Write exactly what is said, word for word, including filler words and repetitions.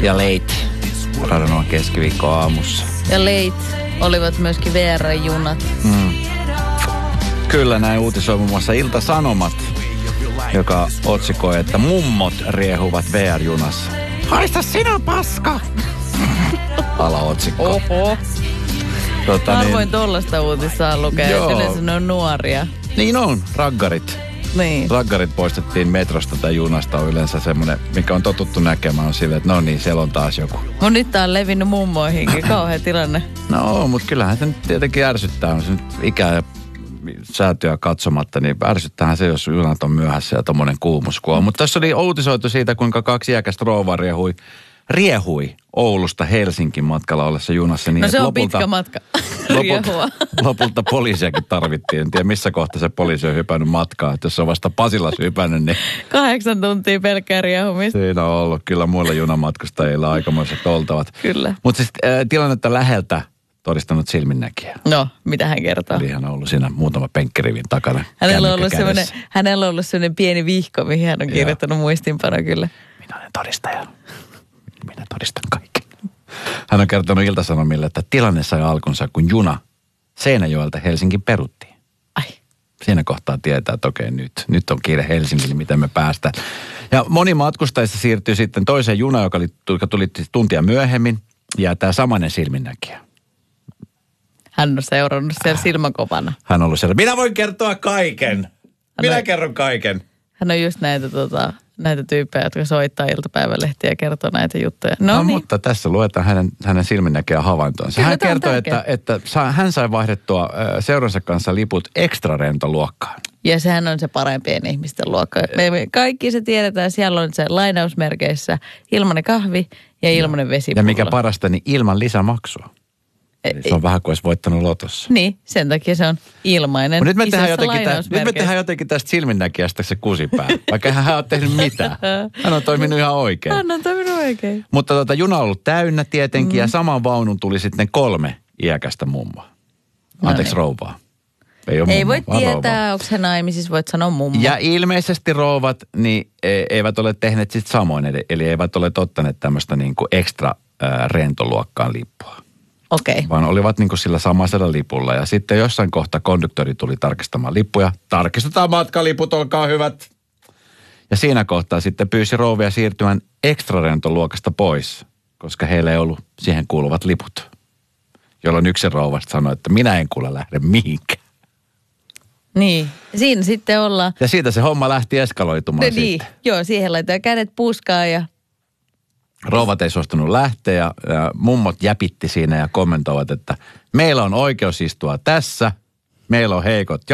Ja late. Radanoa keskiviikko aamussa. Ja late olivat myöskin V R-junat. Mm. Kyllä näin uutisoi muun muassa Ilta-Sanomat, joka otsikoi, että mummot riehuvat V R-junassa. Haista sinä paska! Alaotsikko. Oho. Tota, Harvoin niin, tollaista uutista lukee. Yleensä ne on nuoria. Niin on, raggarit. Niin. Raggarit poistettiin metrosta tai junasta on yleensä semmoinen, mikä on totuttu näkemään, on silleen, että no niin, siellä on taas joku. No nyt tää on levinnyt mummoihinkin, kauhea tilanne. No, mutta kyllähän se nyt tietenkin ärsyttää, on se nyt ikää ja säätöä katsomatta, niin ärsyttäähän se, jos junat on myöhässä ja tommonen kuumuskuva. Mutta tässä oli uutisoitu siitä, kuinka kaksi iäkästä rouvaa riehui, riehui Oulusta Helsinkin matkalla ollessa junassa. Niin no se on lopulta, pitkä matka lopulta, lopulta poliisiakin tarvittiin. En tiedä, missä kohtaa se poliisi on hypännyt matkaa. Että jos on vasta Pasilassa hypännyt, niin... Kahdeksan tuntia pelkkää riehumista. Siinä on ollut kyllä muilla junamatkustajilla aikamoiset oltavat. Kyllä. Mutta siis äh, tilannetta läheltä todistanut silminnäkijä. No, mitä hän kertoo? Eli hän on ollut siinä muutama penkkirivin takana. Hänellä on ollut semmoinen, hänellä on ollut semmoinen pieni vihko, mihin hän on kirjoittanut muistinpano kyllä. Minä olen todistaja. Minä todistan kaiken. Hän on kertonut Ilta-Sanomille, että tilanne sai alkunsa, kun juna Seinäjoelta Helsingin peruttiin. Ai. Siinä kohtaa tietää, että okei, nyt, nyt on kiire Helsinkiin, niin miten me päästään. Ja moni matkustajista siirtyi sitten toiseen junaan, joka, joka tuli tuntia myöhemmin, ja tämä samainen silminnäkijä. Hän on seurannut siellä silmäkopana. Hän on ollut siellä. Minä voin kertoa kaiken. Minä on, kerron kaiken. Hän on just näitä, tota, näitä tyyppejä, jotka soittaa iltapäivälehtiä ja kertoo näitä juttuja. No, no niin. Mutta tässä luetaan hänen, hänen silminnäkijän havaintonsa. Kyllä, hän kertoi, että, että hän sai vaihdettua seuransa kanssa liput ekstra rentoluokkaan. Ja sehän on se parempien ihmisten luokka. Me kaikki se tiedetään, siellä on se lainausmerkeissä ilmanen kahvi ja ilmanen vesipullo. Ja mikä parasta, niin ilman lisämaksua. Eli se on vähän kuin olisi voittanut lotossa. Niin, sen takia se on ilmainen. Nyt me, tehdään jotenkin tä, nyt me tehdään jotenkin tästä silminnäkijästä se kusipää. Vaikka hän on tehnyt mitään. Hän on toiminut ihan oikein. Hän on toiminut oikein. Mutta tota, juna on ollut täynnä tietenkin mm. ja saman vaunun tuli sitten kolme iäkästä mummoa. Anteeksi, no niin. rouvaa. Ei, Ei mummo, voi tietää, onko se naimisissa, voit sanoa mummo. Ja ilmeisesti rouvat niin e, eivät ole tehneet sitten samoin, eli, eli eivät ole ottaneet tämmöistä niin kuin ekstra ää, rentoluokkaan lippua. Okei. Okay. Vaan olivat niin kuin sillä samaisella lipulla. Ja sitten jossain kohta konduktori tuli tarkistamaan lippuja. Tarkistetaan matkaliput, olkaa hyvät. Ja siinä kohtaa sitten pyysi rouvia siirtymään ekstra rentoluokasta pois, koska heillä ei ollut siihen kuuluvat liput. Jolloin yksi rouvasta sanoi, että minä en kuule lähde mihinkään. Niin, siinä sitten ollaan. Ja siitä se homma lähti eskaloitumaan no niin, sitten. joo, siihen laitetaan kädet puskaan ja... Rouvat ei suostunut lähteä ja, ja mummot jäpitti siinä ja kommentoivat, että meillä on oikeus istua tässä, meillä on heikot